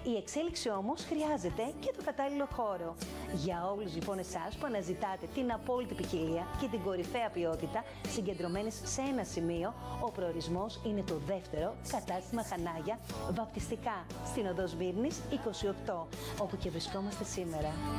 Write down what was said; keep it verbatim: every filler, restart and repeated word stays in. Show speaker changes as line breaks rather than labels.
Η εξέλιξη όμως χρειάζεται και το κατάλληλο χώρο. Για όλους λοιπόν εσάς που αναζητάτε την απόλυτη ποικιλία και την κορυφαία ποιότητα συγκεντρωμένες σε ένα σημείο, ο προορισμός είναι το δεύτερο κατάστημα Χανάγια, βαπτιστικά στην οδό Σμύρνης είκοσι οκτώ, όπου και βρισκόμαστε σήμερα.